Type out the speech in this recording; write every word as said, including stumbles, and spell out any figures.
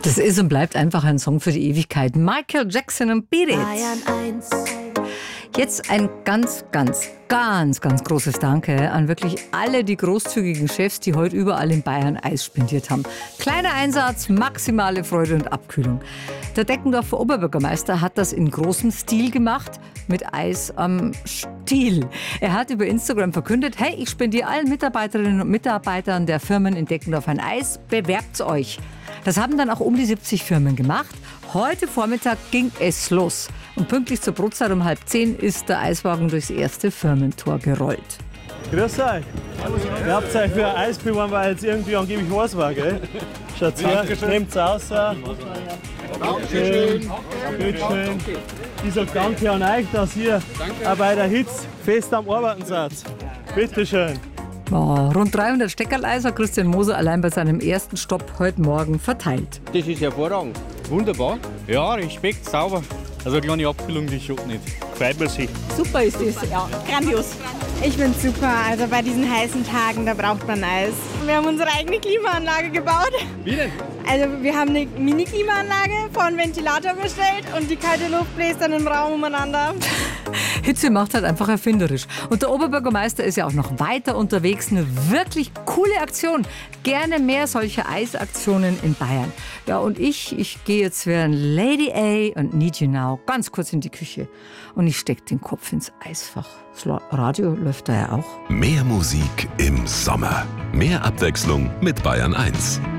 Das ist und bleibt einfach ein Song für die Ewigkeit. Michael Jackson und Beat It. Bayern eins. Jetzt ein ganz, ganz, ganz, ganz großes Danke an wirklich alle die großzügigen Chefs, die heute überall in Bayern Eis spendiert haben. Kleiner Einsatz, maximale Freude und Abkühlung. Der Deckendorfer Oberbürgermeister hat das in großem Stil gemacht, mit Eis am Stiel. Er hat über Instagram verkündet, hey, ich spendiere allen Mitarbeiterinnen und Mitarbeitern der Firmen in Deckendorf ein Eis, bewerbt euch. Das haben dann auch um die siebzig Firmen gemacht. Heute Vormittag ging es los. Und pünktlich zur Brotzeit um halb zehn ist der Eiswagen durchs erste Firmentor gerollt. Grüß euch. Ihr habt euch für ein Eis beworben, weil jetzt irgendwie angeblich heiß war, gell? Schaut her, nehmt's raus. Dankeschön. Bitteschön. Ich sag danke an euch, dass ihr auch bei der Hitze fest am Arbeiten seid. Bitteschön. Oh, rund dreihundert Steckerl-Eis hat Christian Moser allein bei seinem ersten Stopp heute Morgen verteilt. Das ist hervorragend. Wunderbar. Ja, Respekt, sauber. Also eine kleine Abkühlung, die schaut nicht. Freut man sich. Super ist das, ja. Grandios. Ich finde super. Also bei diesen heißen Tagen, da braucht man Eis. Wir haben unsere eigene Klimaanlage gebaut. Wie denn? Also wir haben eine Mini-Klimaanlage vor einen Ventilator gestellt und die kalte Luft bläst dann im Raum umeinander. Hitze macht halt einfach erfinderisch. Und der Oberbürgermeister ist ja auch noch weiter unterwegs. Eine wirklich coole Aktion. Gerne mehr solcher Eisaktionen in Bayern. Ja, und ich, ich gehe jetzt während Lady A und Need You Now ganz kurz in die Küche. Und ich stecke den Kopf ins Eisfach. Das Radio läuft da ja auch. Mehr Musik im Sommer. Mehr Abwechslung mit Bayern eins.